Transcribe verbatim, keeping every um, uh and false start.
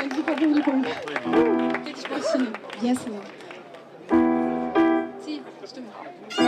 Также по публику. Ты мужчина. Ясно. Ти, что?